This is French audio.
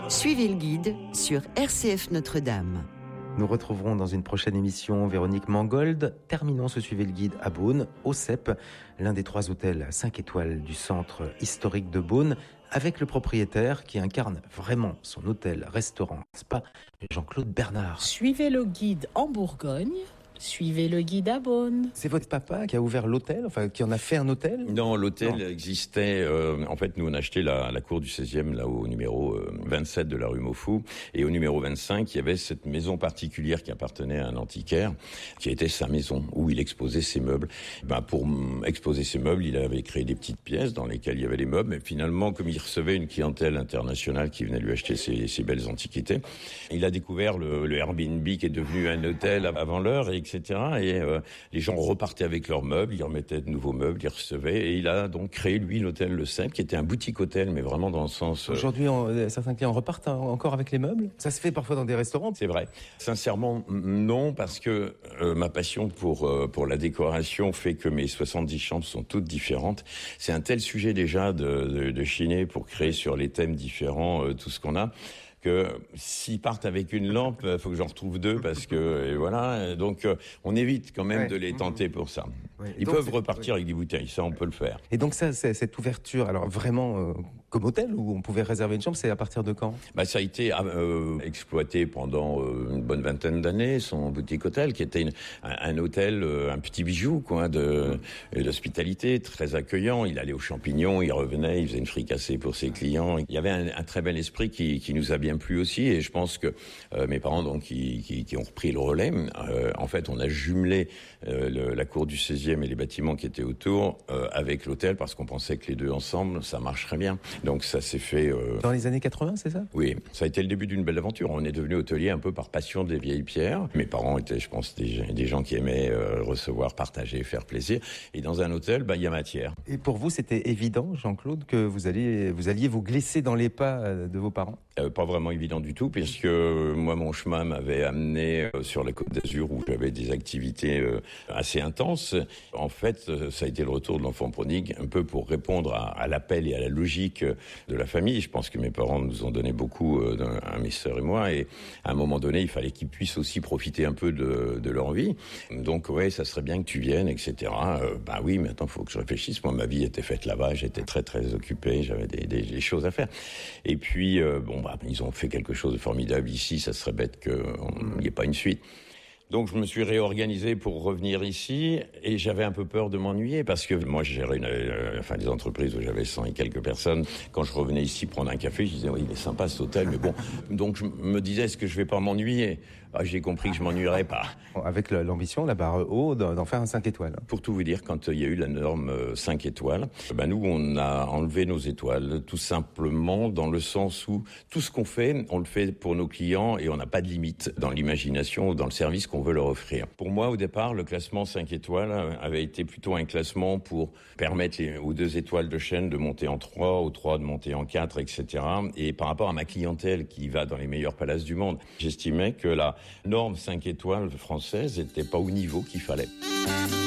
Suivez le guide sur RCF Notre-Dame. Nous retrouverons dans une prochaine émission Véronique Mangold. Terminons ce Suivez le guide à Beaune, au CEP, l'un des 3 hôtels 5 étoiles du centre historique de Beaune, avec le propriétaire qui incarne vraiment son hôtel-restaurant spa, Jean-Claude Bernard. Suivez le guide en Bourgogne. Suivez le guide à Beaune. C'est votre papa qui a ouvert l'hôtel, enfin qui en a fait un hôtel? Non, l'hôtel existait. En fait, nous on a acheté la cour du 16e, là au numéro 27 de la rue Maufou, et au numéro 25, il y avait cette maison particulière qui appartenait à un antiquaire, qui était sa maison où il exposait ses meubles. Pour exposer ses meubles, il avait créé des petites pièces dans lesquelles il y avait les meubles. Mais finalement, comme il recevait une clientèle internationale qui venait lui acheter ses belles antiquités, il a découvert le Airbnb qui est devenu un hôtel avant l'heure, etc. Et les gens repartaient avec leurs meubles, ils remettaient de nouveaux meubles, ils recevaient. Et il a donc créé, lui, l'hôtel Le Cep, qui était un boutique-hôtel, mais vraiment dans le sens... Aujourd'hui, certains clients repartent encore avec les meubles? Ça se fait parfois dans des restaurants? C'est vrai. Sincèrement, non, parce que ma passion pour la décoration fait que mes 70 chambres sont toutes différentes. C'est un tel sujet déjà de chiner pour créer sur les thèmes différents tout ce qu'on a, que s'ils partent avec une lampe, il faut que j'en retrouve 2 parce que et voilà. Donc on évite quand même de les tenter pour ça. Ouais. Ils peuvent repartir avec des bouteilles, ça on peut le faire. Et donc ça, cette ouverture, alors vraiment comme hôtel où on pouvait réserver une chambre, c'est à partir de quand? Ça a été exploité pendant une bonne vingtaine d'années, son boutique hôtel, qui était un hôtel, un petit bijou quoi, d'hospitalité, très accueillant. Il allait aux champignons, il revenait, il faisait une fricassée pour ses clients. Il y avait un très bel esprit qui nous a bien plu aussi, et je pense que mes parents donc qui ont repris le relais. En fait, on a jumelé la cour du 16e et les bâtiments qui étaient autour avec l'hôtel parce qu'on pensait que les deux ensemble, ça marcherait bien. Donc ça s'est fait... Dans les années 80, c'est ça? Oui, ça a été le début d'une belle aventure. On est devenu hôtelier un peu par passion des vieilles pierres. Mes parents étaient, je pense, des gens qui aimaient recevoir, partager, faire plaisir. Et dans un hôtel, il y a matière. Et pour vous, c'était évident, Jean-Claude, que vous alliez vous glisser dans les pas de vos parents? Pas vraiment évident du tout, puisque moi, mon chemin m'avait amené sur la Côte d'Azur où j'avais des activités assez intenses. En fait, ça a été le retour de l'enfant prodigue, un peu pour répondre à l'appel et à la logique de la famille. Je pense que mes parents nous ont donné beaucoup, à mes sœurs et moi, et à un moment donné, il fallait qu'ils puissent aussi profiter un peu de leur vie. Donc, ouais, ça serait bien que tu viennes, etc. Oui, mais attends, faut que je réfléchisse. Moi, ma vie était faite là-bas, j'étais très, très occupé, j'avais des choses à faire. Et puis, ils ont fait quelque chose de formidable ici, ça serait bête qu'il n'y ait pas une suite. Donc je me suis réorganisé pour revenir ici et j'avais un peu peur de m'ennuyer parce que moi je gérais des entreprises où j'avais 100 et quelques personnes. Quand je revenais ici prendre un café, je disais oui, il est sympa cet hôtel, mais bon. Donc je me disais est-ce que je vais pas m'ennuyer? J'ai compris que je m'ennuierais pas. Avec l'ambition, la barre haut, d'en faire un 5 étoiles. Pour tout vous dire, quand il y a eu la norme 5 étoiles, nous on a enlevé nos étoiles tout simplement dans le sens où tout ce qu'on fait, on le fait pour nos clients et on n'a pas de limite dans l'imagination ou dans le service qu'on veut leur offrir. Pour moi, au départ, le classement 5 étoiles avait été plutôt un classement pour permettre aux 2 étoiles de chaîne de monter en 3, aux 3 de monter en 4, etc. Et par rapport à ma clientèle qui va dans les meilleurs palaces du monde, j'estimais que la norme 5 étoiles française n'était pas au niveau qu'il fallait.